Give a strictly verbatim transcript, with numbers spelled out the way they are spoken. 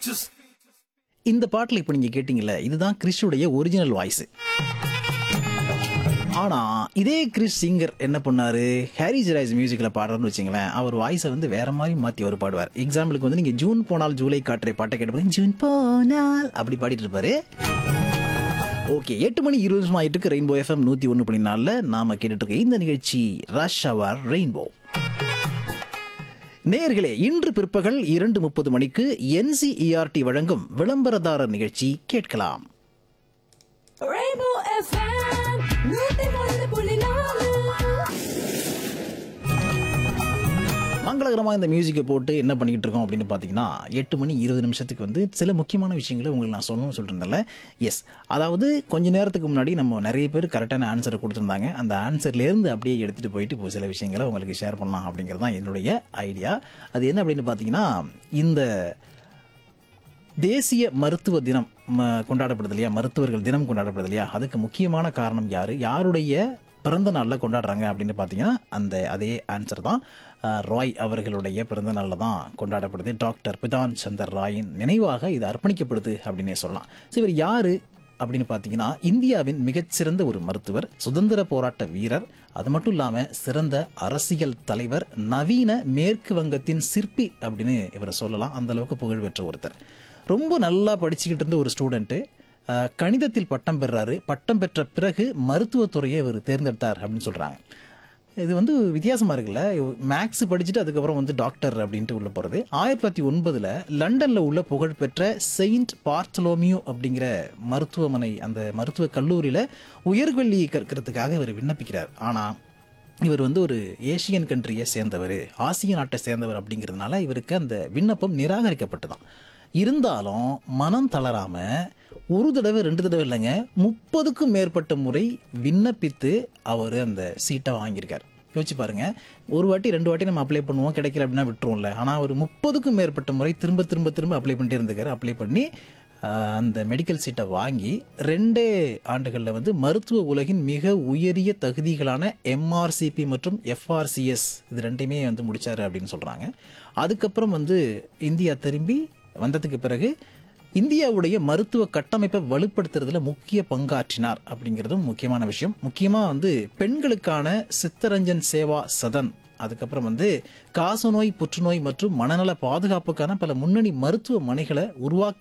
இந்த பாட்டில் இப்போ நீங்கள் கேட்டிங்கல்ல, இதுதான் கிறிஷுடைய ஒரிஜினல் வாய்ஸ். ஆனால் இதே கிறிஸ் சிங்கர் என்ன பண்ணாரு, ஹாரி ஜெராய்ஸ் மியூசிக்கில் பாடுறன்னு வச்சுங்களேன், அவர் வாய்ஸை வந்து வேற மாதிரி மாற்றி அவர் பாடுவார். எக்ஸாம்பிளுக்கு வந்து நீங்கள் ஜூன் போனால் ஜூலை காற்றை பாட்டை கேட்டு ஜூன் போனால் அப்படி பாடிட்டு இருப்பாரு. ஓகே, எட்டு மணி இருபது நிமிஷம் ஆயிட்டு இருக்கு. ரெயின்போ எஃப்எம் நூற்றி ஒன்று புள்ளி நாலில் நாம கேட்டுட்டு இருக்க இந்த நிகழ்ச்சி ரஷ் அவர் ரெயின்போ. நேயர்களே, இன்று பிற்பகல் இரண்டு முப்பது மணிக்கு என்சிஇஆர்டி வழங்கும் விளம்பரதாரர் நிகழ்ச்சி கேட்கலாம். Rainbow எஃப் எம் நூத்தி ஒன்று புள்ளி நாலு. மங்களகரமாக இந்த மியூசிக்கை போட்டு என்ன பண்ணிக்கிட்டு இருக்கோம் அப்படின்னு பார்த்தீங்கன்னா, எட்டு மணி இருபது நிமிஷத்துக்கு வந்து சில முக்கியமான விஷயங்களை உங்களுக்கு நான் சொல்லணும்னு சொல்லியிருந்தேன்ல. எஸ், அதாவது கொஞ்ச நேரத்துக்கு முன்னாடி நம்ம நிறைய பேர் கரெக்டான ஆன்சரை கொடுத்துருந்தாங்க. அந்த ஆன்சர்லேருந்து அப்படியே எடுத்துகிட்டு போயிட்டு இப்போ சில விஷயங்களை உங்களுக்கு ஷேர் பண்ணலாம் அப்படிங்கிறது தான் என்னுடைய ஐடியா. அது என்ன அப்படின்னு பார்த்தீங்கன்னா, இந்த தேசிய மருத்துவ தினம் கொண்டாடப்படுது இல்லையா, மருத்துவர்கள் தினம் கொண்டாடப்படுது இல்லையா, அதுக்கு முக்கியமான காரணம் யார், யாருடைய பிறந்த நாளில் கொண்டாடுறாங்க அப்படின்னு பார்த்தீங்கன்னா, அந்த அதே ஆன்சர் தான் ராய் அவர்களுடைய பிறந்த நாளில் தான் கொண்டாடப்படுது. டாக்டர் பிதான் சந்தர் ராயின் நினைவாக இது அர்ப்பணிக்கப்படுது அப்படின்னே சொல்லலாம். ஸோ இவர் யார் அப்படின்னு பார்த்தீங்கன்னா, இந்தியாவின் மிகச்சிறந்த ஒரு மருத்துவர், சுதந்திர போராட்ட வீரர், அது மட்டும் இல்லாமல் சிறந்த அரசியல் தலைவர், நவீன மேற்கு வங்கத்தின் சிற்பி அப்படின்னு இவரை சொல்லலாம். அந்த அளவுக்கு புகழ் பெற்ற ஒருத்தர். ரொம்ப நல்லா படிச்சுக்கிட்டு இருந்த ஒரு ஸ்டூடெண்ட்டு கணிதத்தில் பட்டம் பெறாரு. பட்டம் பெற்ற பிறகு மருத்துவத்துறையை இவர் தேர்ந்தெடுத்தார் அப்படின்னு சொல்கிறாங்க. இது வந்து வித்தியாசமாக இருக்குல்ல, மேக்ஸ் படிச்சுட்டு அதுக்கப்புறம் வந்து டாக்டர் அப்படின்ட்டு உள்ள போகிறது. ஆயிரத்தி தொள்ளாயிரத்தி ஒன்பதில் லண்டனில் உள்ள புகழ்பெற்ற செயின்ட் பார்த்தலோமியூ அப்படிங்கிற மருத்துவமனை, அந்த மருத்துவ கல்லூரியில் உயர்கல்வி கற்கிறதுக்காக இவர் விண்ணப்பிக்கிறார். ஆனால் இவர் வந்து ஒரு ஏசியன் கண்ட்ரியை சேர்ந்தவர், ஆசிய நாட்டை சேர்ந்தவர் அப்படிங்கிறதுனால இவருக்கு அந்த விண்ணப்பம் நிராகரிக்கப்பட்டுதான். இருந்தாலும் மனம் தளராமல் ஒரு தடவை ரெண்டு தடவை இல்லைங்க, முப்பதுக்கும் மேற்பட்ட முறை விண்ணப்பித்து அவர் அந்த சீட்டை வாங்கியிருக்கார். யோசிச்சு பாருங்க, ஒரு வாட்டி ரெண்டு வாட்டி நம்ம அப்ளை பண்ணுவோம், கிடைக்கல அப்படின்னா விட்டுருவோம்ல. ஆனால் அவர் முப்பதுக்கும் மேற்பட்ட முறை திரும்ப திரும்ப திரும்ப அப்ளை பண்ணிட்டே இருந்திருக்காரு. அப்ளை பண்ணி அந்த மெடிக்கல் சீட்டை வாங்கி ரெண்டே ஆண்டுகளில் வந்து மருத்துவ உலகின் மிக உயரிய தகுதிகளான எம்ஆர்சிபி மற்றும் எஃப்ஆர்சிஎஸ் இது ரெண்டையுமே வந்து முடித்தார் அப்படின்னு சொல்கிறாங்க. அதுக்கப்புறம் வந்து இந்தியா திரும்பி வந்ததுக்கு பிறகு இந்தியாவுடைய மருத்துவ கட்டமைப்பை வலுப்படுத்துறதுல முக்கிய பங்காற்றினார் அப்படிங்கிறதும் முக்கியமான விஷயம். முக்கியமாக வந்து பெண்களுக்கான சித்தரஞ்சன் சேவா சதன், அதுக்கப்புறம் வந்து காசநோய், புற்றுநோய் மற்றும் மனநல பாதுகாப்புக்கான பல முன்னணி மருத்துவமனைகளை உருவாக்க